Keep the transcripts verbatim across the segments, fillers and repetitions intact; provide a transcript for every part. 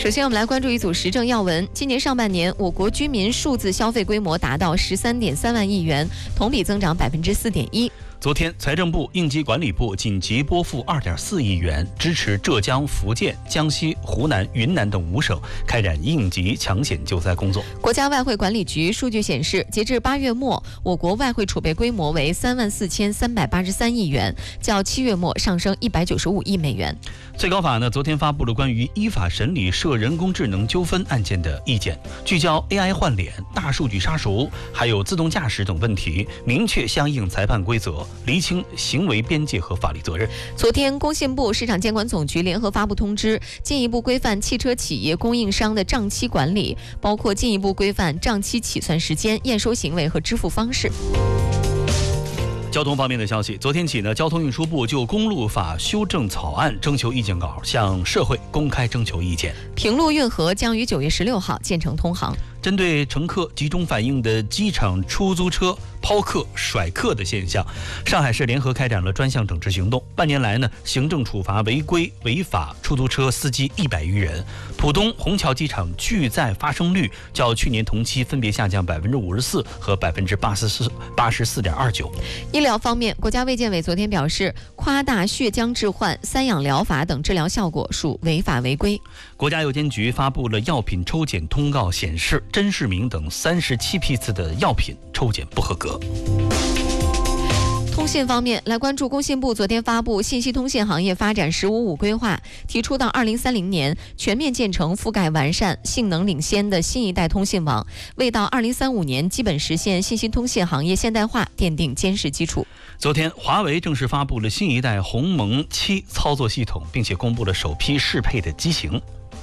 首先，我们来关注一组时政要闻。今年上半年，我国居民数字消费规模达到十三点三万亿元，同比增长百分之四点一。 昨天，财政部、应急管理部紧急拨付二点四亿元，支持浙江、福建、江西、湖南、云南等五省开展应急抢险救灾工作。 国家外汇管理局数据显示，截至八月末，我国外汇储备规模为三万四千三百八十三亿元，较七月末上升一百九十五亿美元。 最高法呢，昨天发布了关于依法审理涉人工智能纠纷案件的意见，聚焦 A I 换脸、大数据杀熟，还有自动驾驶等问题，明确相应裁判规则，厘清行为边界和法律责任。 昨天，工信部、市场监管总局联合发布通知，进一步规范汽车企业供应商的账期管理，包括进一步规范账期起算时间、验收行为和支付方式。 交通方面的消息，昨天起呢，交通运输部就公路法修正草案征求意见稿向社会公开征求意见。 平陆运河将于九月十六号建成通航。 针对乘客集中反映的机场出租车抛客、甩客的现象，上海市联合开展了专项整治行动。半年来呢，行政处罚违规违法出租车司机一百余人。浦东虹桥机场拒载发生率较去年同期分别下降百分之五十四和百分之八十四八十四点二九。 医疗方面，国家卫健委昨天表示，夸大血浆置换、三氧疗法等治疗效果属违法违规。 国家药监局发布了药品抽检通告，显示甄士明等三十七批次的药品抽检不合格。 通信方面，来关注工信部昨天发布信息通信行业发展“十五五”规划，提出到二零三零年全面建成覆盖完善、性能领先的新一代通信网，为到二零三五年基本实现信息通信行业现代化奠定坚实基础。 昨天，华为正式发布了新一代鸿蒙七操作系统，并且公布了首批适配的机型。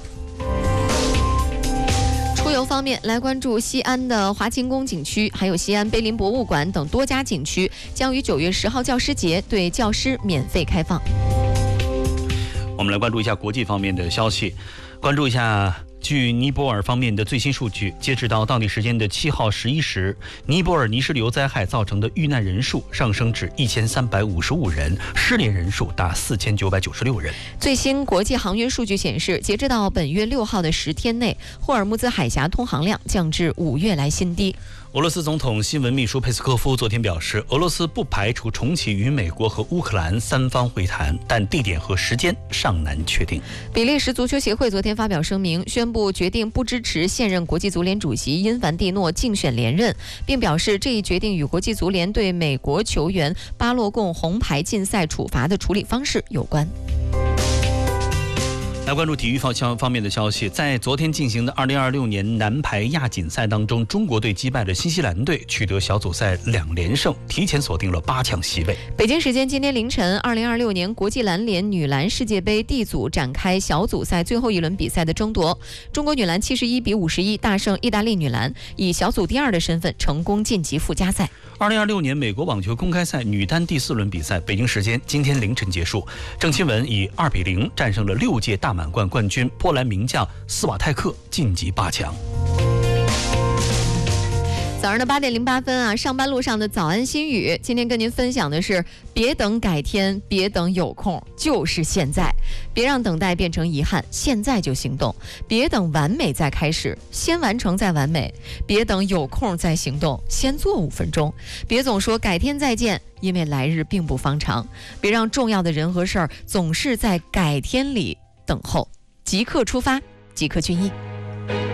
出游方面，来关注西安的华清宫景区，还有西安碑林博物馆等多家景区将于九月十号教师节对教师免费开放。 我们来关注一下国际方面的消息，关注一下。据尼泊尔方面的最新数据，截止到当地时间的七号十一时，尼泊尔泥石流灾害造成的遇难人数上升至一千三百五十五人，失联人数达四千九百九十六人。 最新国际航运数据显示，截止到本月六号的十天内，霍尔木兹海峡通航量降至五月来新低。 俄罗斯总统新闻秘书佩斯科夫昨天表示，俄罗斯不排除重启与美国和乌克兰三方会谈，但地点和时间尚难确定。 比利时足球协会昨天发表声明，宣布决定不支持现任国际足联主席因凡蒂诺竞选连任，并表示这一决定与国际足联对美国球员巴洛贡红牌禁赛处罚的处理方式有关。 来关注体育方方面的消息，在昨天进行的二零二六年男排亚锦赛当中，中国队击败了新西兰队，取得小组赛两连胜，提前锁定了八强席位。 北京时间今天凌晨，二零二六年国际篮联女篮世界杯 D 组展开小组赛最后一轮比赛的争夺，中国女篮七十一比五十一大胜意大利女篮，以小组第二的身份成功晋级附加赛。 二零二六年美国网球公开赛女单第四轮比赛，北京时间今天凌晨结束，郑钦文以二比零战胜了六届大满贯冠军波兰名将斯瓦泰克，晋级八强。 早上的八点零八分啊，上班路上的早安心语，今天跟您分享的是：别等改天，别等有空，就是现在。别让等待变成遗憾，现在就行动。别等完美再开始，先完成再完美。别等有空再行动，先做五分钟。别总说改天再见，因为来日并不方长。别让重要的人和事儿总是在改天里等候。即刻出发，即刻俊逸。